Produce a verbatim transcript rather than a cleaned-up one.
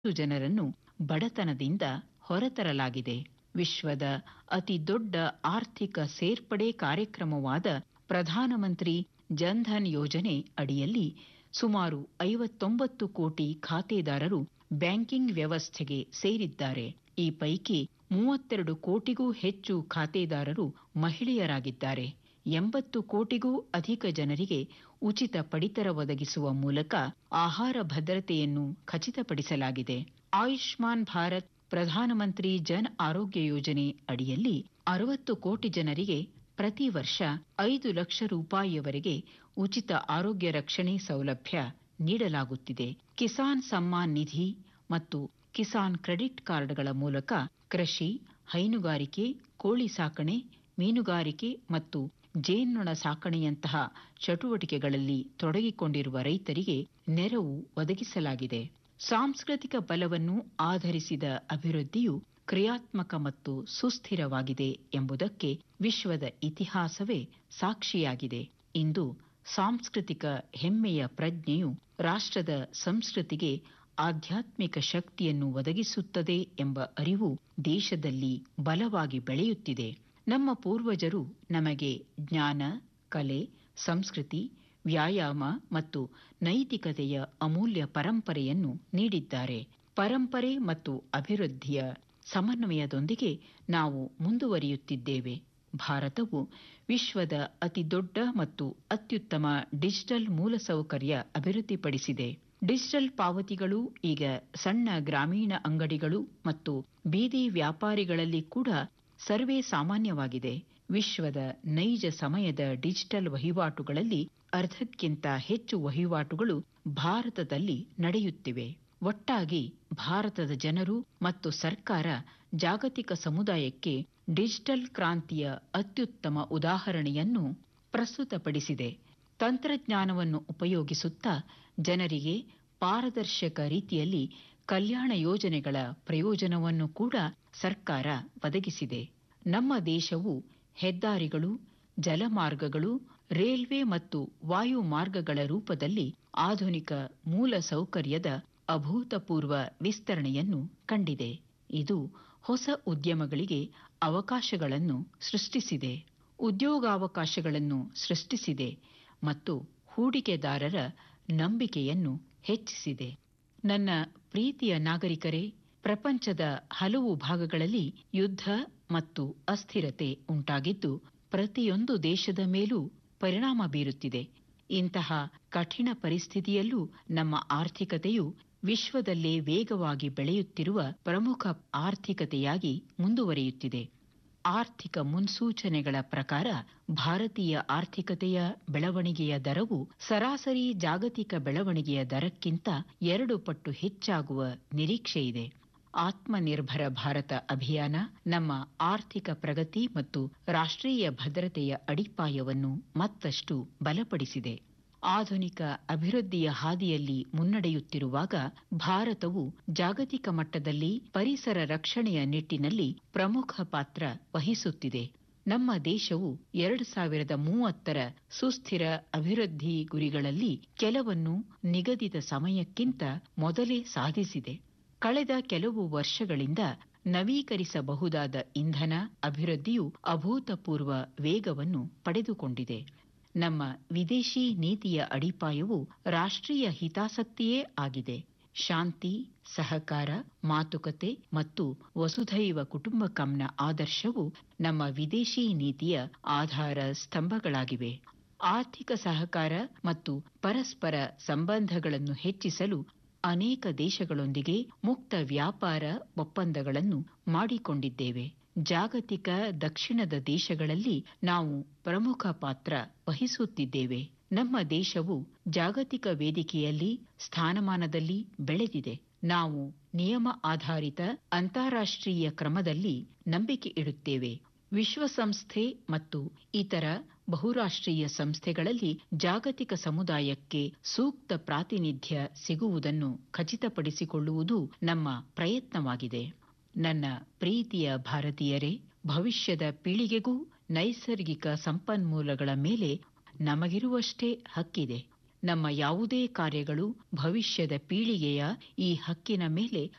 ಜನರನ್ನು ಬಡತನದಿಂದ ಹೊರತರಲಾಗಿದೆ. ವಿಶ್ವದ ಅತಿ ದೊಡ್ಡ ಆರ್ಥಿಕ ಸೇರ್ಪಡೆ ಕಾರ್ಯಕ್ರಮವಾದ ಪ್ರಧಾನಮಂತ್ರಿ ಜನ್ಧನ್ ಯೋಜನೆ ಅಡಿಯಲ್ಲಿ ಸುಮಾರು ಐವತ್ತೊಂಬತ್ತು ಕೋಟಿ ಖಾತೆದಾರರು ಬ್ಯಾಂಕಿಂಗ್ ವ್ಯವಸ್ಥೆಗೆ ಸೇರಿದ್ದಾರೆ. ಈ ಪೈಕಿ ಮೂವತ್ತೆರಡು ಕೋಟಿಗೂ ಹೆಚ್ಚು ಖಾತೆದಾರರು ಮಹಿಳೆಯರಾಗಿದ್ದಾರೆ. ಎಂಬತ್ತು ಕೋಟಿಗೂ ಅಧಿಕ ಜನರಿಗೆ ಉಚಿತ ಪಡಿತರ ಒದಗಿಸುವ ಮೂಲಕ ಆಹಾರ ಭದ್ರತೆಯನ್ನು ಖಚಿತಪಡಿಸಲಾಗಿದೆ. ಆಯುಷ್ಮಾನ್ ಭಾರತ್ ಪ್ರಧಾನಮಂತ್ರಿ ಜನ್ ಆರೋಗ್ಯ ಯೋಜನೆ ಅಡಿಯಲ್ಲಿ ಅರವತ್ತು ಕೋಟಿ ಜನರಿಗೆ ಪ್ರತಿ ವರ್ಷ ಐದು ಲಕ್ಷ ರೂಪಾಯಿಯವರೆಗೆ ಉಚಿತ ಆರೋಗ್ಯ ರಕ್ಷಣೆ ಸೌಲಭ್ಯ ನೀಡಲಾಗುತ್ತಿದೆ. ಕಿಸಾನ್ ಸಮ್ಮಾನ್ ನಿಧಿ ಮತ್ತು ಕಿಸಾನ್ ಕ್ರೆಡಿಟ್ ಕಾರ್ಡ್ಗಳ ಮೂಲಕ ಕೃಷಿ, ಹೈನುಗಾರಿಕೆ, ಕೋಳಿ ಸಾಕಣೆ, ಮೀನುಗಾರಿಕೆ ಮತ್ತು ಜೇನ್ನೊಣ ಸಾಕಣೆಯಂತಹ ಚಟುವಟಿಕೆಗಳಲ್ಲಿ ತೊಡಗಿಕೊಂಡಿರುವ ರೈತರಿಗೆ ನೆರವು ಒದಗಿಸಲಾಗಿದೆ. ಸಾಂಸ್ಕೃತಿಕ ಬಲವನ್ನು ಆಧರಿಸಿದ ಅಭಿವೃದ್ಧಿಯು ಕ್ರಿಯಾತ್ಮಕ ಮತ್ತು ಸುಸ್ಥಿರವಾಗಿದೆ ಎಂಬುದಕ್ಕೆ ವಿಶ್ವದ ಇತಿಹಾಸವೇ ಸಾಕ್ಷಿಯಾಗಿದೆ. ಇಂದು ಸಾಂಸ್ಕೃತಿಕ ಹೆಮ್ಮೆಯ ಪ್ರಜ್ಞೆಯು ರಾಷ್ಟ್ರದ ಸಂಸ್ಕೃತಿಗೆ ಆಧ್ಯಾತ್ಮಿಕ ಶಕ್ತಿಯನ್ನು ಒದಗಿಸುತ್ತದೆ ಎಂಬ ಅರಿವು ದೇಶದಲ್ಲಿ ಬಲವಾಗಿ ಬೆಳೆಯುತ್ತಿದೆ. ನಮ್ಮ ಪೂರ್ವಜರು ನಮಗೆ ಜ್ಞಾನ, ಕಲೆ, ಸಂಸ್ಕೃತಿ, ವ್ಯಾಯಾಮ ಮತ್ತು ನೈತಿಕತೆಯ ಅಮೂಲ್ಯ ಪರಂಪರೆಯನ್ನು ನೀಡಿದ್ದಾರೆ. ಪರಂಪರೆ ಮತ್ತು ಅಭಿವೃದ್ಧಿಯ ಸಮನ್ವಯದೊಂದಿಗೆ ನಾವು ಮುಂದುವರಿಯುತ್ತಿದ್ದೇವೆ. ಭಾರತವು ವಿಶ್ವದ ಅತಿದೊಡ್ಡ ಮತ್ತು ಅತ್ಯುತ್ತಮ ಡಿಜಿಟಲ್ ಮೂಲಸೌಕರ್ಯ ಅಭಿವೃದ್ಧಿಪಡಿಸಿದೆ. ಡಿಜಿಟಲ್ ಪಾವತಿಗಳು ಈಗ ಸಣ್ಣ ಗ್ರಾಮೀಣ ಅಂಗಡಿಗಳು ಮತ್ತು ಬೀದಿ ವ್ಯಾಪಾರಿಗಳಲ್ಲಿ ಕೂಡ ಸರ್ವೇ ಸಾಮಾನ್ಯವಾಗಿದೆ. ವಿಶ್ವದ ನೈಜ ಸಮಯದ ಡಿಜಿಟಲ್ ವಹಿವಾಟುಗಳಲ್ಲಿ ಅರ್ಧಕ್ಕಿಂತ ಹೆಚ್ಚು ವಹಿವಾಟುಗಳು ಭಾರತದಲ್ಲಿ ನಡೆಯುತ್ತಿವೆ. ಒಟ್ಟಾಗಿ ಭಾರತದ ಜನರು ಮತ್ತು ಸರ್ಕಾರ ಜಾಗತಿಕ ಸಮುದಾಯಕ್ಕೆ ಡಿಜಿಟಲ್ ಕ್ರಾಂತಿಯ ಅತ್ಯುತ್ತಮ ಉದಾಹರಣೆಯನ್ನು ಪ್ರಸ್ತುತಪಡಿಸಿದೆ. ತಂತ್ರಜ್ಞಾನವನ್ನು ಉಪಯೋಗಿಸುತ್ತಾ ಜನರಿಗೆ ಪಾರದರ್ಶಕ ರೀತಿಯಲ್ಲಿ ಕಲ್ಯಾಣ ಯೋಜನೆಗಳ ಪ್ರಯೋಜನವನ್ನು ಕೂಡ ಸರ್ಕಾರ ಒದಗಿಸಿದೆ. ನಮ್ಮ ದೇಶವು ಹೆದ್ದಾರಿಗಳು, ಜಲಮಾರ್ಗಗಳು, ರೈಲ್ವೆ ಮತ್ತು ವಾಯು ಮಾರ್ಗಗಳ ರೂಪದಲ್ಲಿ ಆಧುನಿಕ ಮೂಲ ಸೌಕರ್ಯದ ಅಭೂತಪೂರ್ವ ವಿಸ್ತರಣೆಯನ್ನು ಕಂಡಿದೆ. ಇದು ಹೊಸ ಉದ್ಯಮಗಳಿಗೆ ಅವಕಾಶಗಳನ್ನು ಸೃಷ್ಟಿಸಿದೆ, ಉದ್ಯೋಗಾವಕಾಶಗಳನ್ನು ಸೃಷ್ಟಿಸಿದೆ ಮತ್ತು ಹೂಡಿಕೆದಾರರ ನಂಬಿಕೆಯನ್ನು ಹೆಚ್ಚಿಸಿದೆ. ನನ್ನ ಪ್ರೀತಿಯ ನಾಗರಿಕರೇ, ಪ್ರಪಂಚದ ಹಲವು ಭಾಗಗಳಲ್ಲಿ ಯುದ್ಧ ಮತ್ತು ಅಸ್ಥಿರತೆ ಉಂಟಾಗಿದ್ದು ಪ್ರತಿಯೊಂದು ದೇಶದ ಮೇಲೂ ಪರಿಣಾಮ ಬೀರುತ್ತಿದೆ. ಇಂತಹ ಕಠಿಣ ಪರಿಸ್ಥಿತಿಯಲ್ಲೂ ನಮ್ಮ ಆರ್ಥಿಕತೆಯು ವಿಶ್ವದಲ್ಲೇ ವೇಗವಾಗಿ ಬೆಳೆಯುತ್ತಿರುವ ಪ್ರಮುಖ ಆರ್ಥಿಕತೆಯಾಗಿ ಮುಂದುವರಿಯುತ್ತಿದೆ. ಆರ್ಥಿಕ ಮುನ್ಸೂಚನೆಗಳ ಪ್ರಕಾರ ಭಾರತೀಯ ಆರ್ಥಿಕತೆಯ ಬೆಳವಣಿಗೆಯ ದರವು ಸರಾಸರಿ ಜಾಗತಿಕ ಬೆಳವಣಿಗೆಯ ದರಕ್ಕಿಂತ ಎರಡು ಪಟ್ಟು ಹೆಚ್ಚಾಗುವ ನಿರೀಕ್ಷೆಯಿದೆ. ಆತ್ಮನಿರ್ಭರ ಭಾರತ ಅಭಿಯಾನ ನಮ್ಮ ಆರ್ಥಿಕ ಪ್ರಗತಿ ಮತ್ತು ರಾಷ್ಟ್ರೀಯ ಭದ್ರತೆಯ ಅಡಿಪಾಯವನ್ನು ಮತ್ತಷ್ಟು ಬಲಪಡಿಸಿದೆ. ಆಧುನಿಕ ಅಭಿವೃದ್ಧಿಯ ಹಾದಿಯಲ್ಲಿ ಮುನ್ನಡೆಯುತ್ತಿರುವಾಗ ಭಾರತವು ಜಾಗತಿಕ ಮಟ್ಟದಲ್ಲಿ ಪರಿಸರ ರಕ್ಷಣೆಯ ನಿಟ್ಟಿನಲ್ಲಿ ಪ್ರಮುಖ ಪಾತ್ರ ವಹಿಸುತ್ತಿದೆ. ನಮ್ಮ ದೇಶವು ಎರಡು ಸಾವಿರದ ಮೂವತ್ತರ ಸುಸ್ಥಿರ ಅಭಿವೃದ್ಧಿ ಗುರಿಗಳಲ್ಲಿ ಕೆಲವನ್ನು ನಿಗದಿತ ಸಮಯಕ್ಕಿಂತ ಮೊದಲೇ ಸಾಧಿಸಿದೆ. ಕಳೆದ ಕೆಲವು ವರ್ಷಗಳಿಂದ ನವೀಕರಿಸಬಹುದಾದ ಇಂಧನ ಅಭಿವೃದ್ಧಿಯು ಅಭೂತಪೂರ್ವ ವೇಗವನ್ನು ಪಡೆದುಕೊಂಡಿದೆ. ನಮ್ಮ ವಿದೇಶಿ ನೀತಿಯ ಅಡಿಪಾಯವು ರಾಷ್ಟ್ರೀಯ ಹಿತಾಸಕ್ತಿಯೇ ಆಗಿದೆ. ಶಾಂತಿ, ಸಹಕಾರ, ಮಾತುಕತೆ ಮತ್ತು ವಸುಧೈವ ಕುಟುಂಬಕಂನ ಆದರ್ಶವು ನಮ್ಮ ವಿದೇಶಿ ನೀತಿಯ ಆಧಾರ ಸ್ತಂಭಗಳಾಗಿವೆ. ಆರ್ಥಿಕ ಸಹಕಾರ ಮತ್ತು ಪರಸ್ಪರ ಸಂಬಂಧಗಳನ್ನು ಹೆಚ್ಚಿಸಲು ಅನೇಕ ದೇಶಗಳೊಂದಿಗೆ ಮುಕ್ತ ವ್ಯಾಪಾರ ಒಪ್ಪಂದಗಳನ್ನು ಮಾಡಿಕೊಂಡಿದ್ದೇವೆ. ಜಾಗತಿಕ ದಕ್ಷಿಣದ ದೇಶಗಳಲ್ಲಿ ನಾವು ಪ್ರಮುಖ ಪಾತ್ರ ವಹಿಸುತ್ತಿದ್ದೇವೆ. ನಮ್ಮ ದೇಶವು ಜಾಗತಿಕ ವೇದಿಕೆಯಲ್ಲಿ ಸ್ಥಾನಮಾನದಲ್ಲಿ ಬೆಳೆದಿದೆ. ನಾವು ನಿಯಮ ಆಧಾರಿತ ಅಂತಾರಾಷ್ಟ್ರೀಯ ಕ್ರಮದಲ್ಲಿ ನಂಬಿಕೆ ಇಡುತ್ತೇವೆ. ವಿಶ್ವಸಂಸ್ಥೆ ಮತ್ತು ಇತರ ಬಹುರಾಷ್ಟ್ರೀಯ ಸಂಸ್ಥೆಗಳಲ್ಲಿ ಜಾಗತಿಕ ಸಮುದಾಯಕ್ಕೆ ಸೂಕ್ತ ಪ್ರಾತಿನಿಧ್ಯ ಸಿಗುವುದನ್ನು ಖಚಿತಪಡಿಸಿಕೊಳ್ಳುವುದು ನಮ್ಮ ಪ್ರಯತ್ನವಾಗಿದೆ. ನನ್ನ ಪ್ರೀತಿಯ ಭಾರತೀಯರೇ, ಭವಿಷ್ಯದ ಪೀಳಿಗೆಗೂ ನೈಸರ್ಗಿಕ ಸಂಪನ್ಮೂಲಗಳ ಮೇಲೆ ನಮಗಿರುವಷ್ಟೇ ಹಕ್ಕಿದೆ. ನಮ್ಮ ಯಾವುದೇ ಕಾರ್ಯಗಳು ಭವಿಷ್ಯದ ಪೀಳಿಗೆಯ ಈ ಹಕ್ಕಿನ ಮೇಲೆ